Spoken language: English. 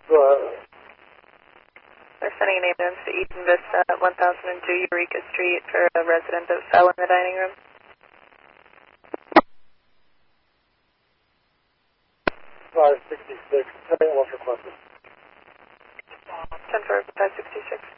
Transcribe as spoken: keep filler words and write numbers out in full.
Go ahead. We're sending an ambulance to Eden Vista at one thousand two Eureka Street for a resident that fell in the dining room. five sixty-six, ten what's requested? ten for five sixty-six.